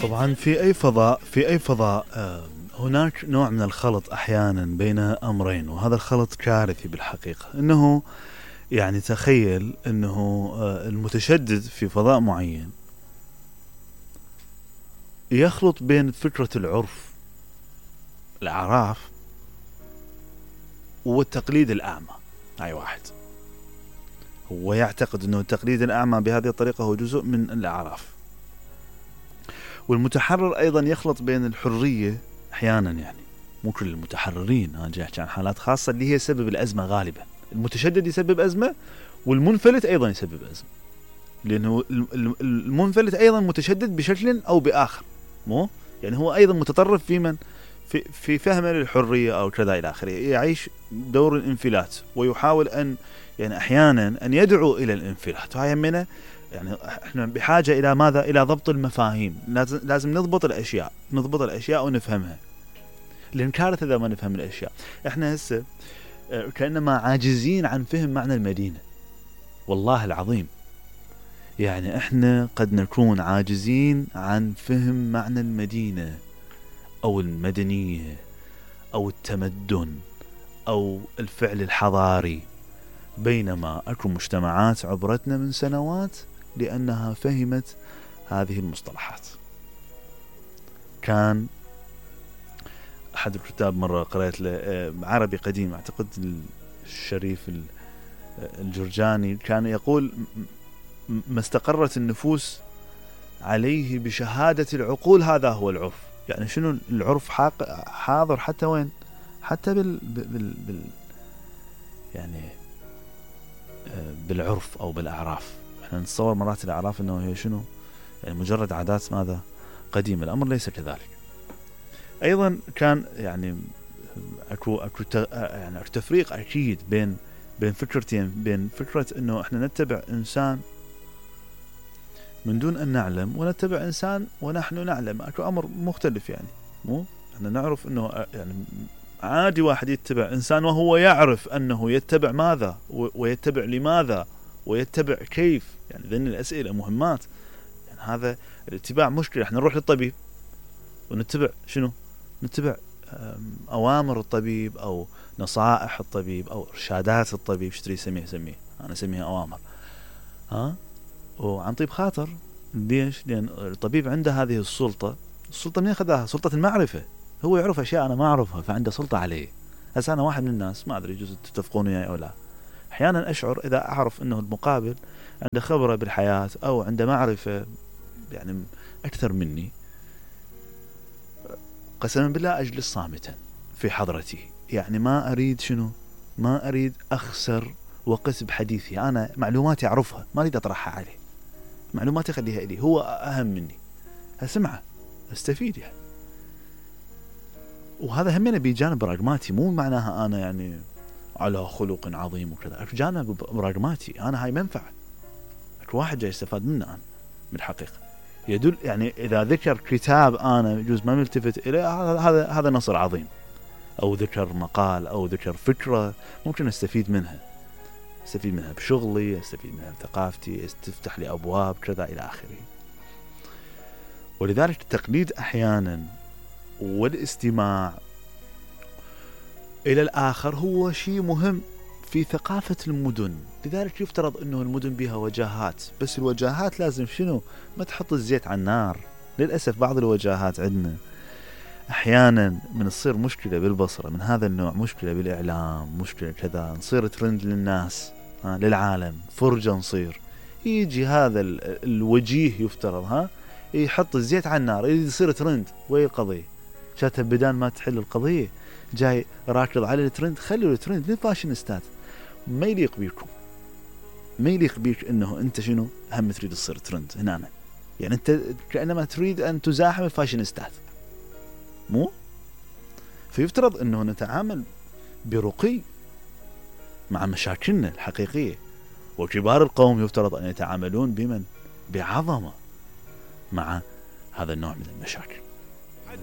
طبعا في أي فضاء هناك نوع من الخلط أحيانا بين أمرين، وهذا الخلط كارثي بالحقيقة. إنه يعني تخيل إنه المتشدد في فضاء معين يخلط بين فكرة العرف الأعراف والتقليد الأعمى. هاي واحد هو يعتقد أنه التقليد الأعمى بهذه الطريقة هو جزء من الأعراف، والمتحرر أيضا يخلط بين الحرية أحيانا، يعني مو كل المتحررين، أنا جاي أحكي عن حالات خاصة اللي هي سبب الأزمة. غالبا المتشدد يسبب أزمة، والمنفلت أيضا يسبب أزمة، لأنه المنفلت أيضا متشدد بشكل أو بآخر، مو يعني هو أيضا متطرف في فهمه للحرية أو كذا إلى آخره، يعيش دور الانفلات ويحاول أن يعني أحيانا أن يدعو إلى الانفلات. وهي منه يعني احنا بحاجة إلى ماذا؟ إلى ضبط المفاهيم. لازم نضبط الأشياء ونفهمها، لأن كارثة إذا ما نفهم الأشياء. احنا هسه كأنما عاجزين عن فهم معنى المدينة، والله العظيم. يعني احنا قد نكون عاجزين عن فهم معنى المدينة أو المدنية أو التمدن أو الفعل الحضاري، بينما أكو مجتمعات عبرتنا من سنوات لأنها فهمت هذه المصطلحات. كان أحد الكتاب مرة قرأت له عربي قديم، أعتقد الشريف الجرجاني، كان يقول: ما استقرت النفوس عليه بشهادة العقول هذا هو العرف. يعني شنو العرف؟ حاضر حتى وين؟ حتى يعني بالعرف أو بالأعراف. احنا نتصور مرات الأعراف أنه هي شنو؟ يعني مجرد عادات ماذا؟ قديمة. الأمر ليس كذلك. أيضا كان يعني أكو تفريق أكيد بين فكرتين، بين فكرة أنه احنا نتبع إنسان من دون أن نعلم، ونتبع إنسان ونحن نعلم. أكو أمر مختلف، يعني مو احنا نعرف أنه يعني عادي واحد يتبع إنسان وهو يعرف أنه يتبع ماذا ويتبع لماذا ويتبع كيف. يعني ذن الأسئلة مهمات. يعني هذا الاتباع مشكلة. احنا نروح للطبيب ونتبع شنو؟ نتبع أوامر الطبيب أو نصائح الطبيب أو إرشادات الطبيب. شتري سميه أنا أسميها أوامر، وعن طيب خاطر. ليش؟ لأن الطبيب عنده هذه السلطة من أخذها؟ سلطة المعرفة. هو يعرف أشياء أنا ما أعرفها، فعنده سلطة عليه. هسه أنا واحد من الناس، ما أدري يجوز تتفقون وياي أو لا، أحيانا أشعر إذا أعرف أنه المقابل عنده خبرة بالحياة أو عنده معرفة يعني أكثر مني، قسما بالله أجلس صامتا في حضرته. يعني ما أريد شنو؟ ما أريد أخسر وقت بحديثي. أنا معلوماتي أعرفها، ما أريد أطرحها عليه. معلوماتي خليها إلي، هو أهم مني، أسمعه أستفيد يعني. وهذا همنا بجانب براغماتي، مو معناها أنا يعني على خلق عظيم وكذا. بجانب براغماتي أنا هاي منفعة. أكو واحد جاي يستفاد منه أنا بالحقيقة. يدل يعني إذا ذكر كتاب أنا يجوز ما ملتفت إليه، هذا نصر عظيم. أو ذكر مقال أو ذكر فكرة ممكن أستفيد منها بشغلي، أستفيد منها بثقافتي، تفتح لي أبواب كذا إلى آخره. ولذلك التقليد أحيانا والاستماع إلى الآخر هو شيء مهم في ثقافة المدن. لذلك يفترض أنه المدن بها وجاهات، بس الوجاهات لازم شنو؟ ما تحط الزيت على النار. للأسف بعض الوجاهات عندنا أحيانا من تصير مشكلة بالبصرة من هذا النوع، مشكلة بالإعلام، مشكلة كذا، نصير ترند للناس، للعالم، فرجة نصير. يجي هذا الوجيه يفترض يحط الزيت على النار، يصير ترند. وين القضية؟ شاتها بدان ما تحل القضية جاي راكض على الترند. خلوا الترند للفاشينيستات. ما يليق بيكم، ما يليق بيك انه انت شنو هم تريد تصير ترند هنا. يعني انت كأنما تريد ان تزاحم الفاشينيستات، مو؟ فيفترض انه نتعامل برقي مع مشاكلنا الحقيقية. وكبار القوم يفترض ان يتعاملون بعظمة مع هذا النوع من المشاكل.